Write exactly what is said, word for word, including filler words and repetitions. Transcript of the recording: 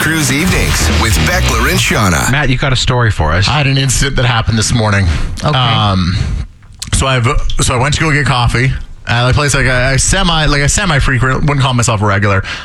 Cruise Evenings with Beckler and Shauna. Matt, you got a story for us. I had an incident that happened this morning. Okay. Um, so I've so I went to go get coffee at a place like I, I semi like I semi frequent, wouldn't call myself a regular.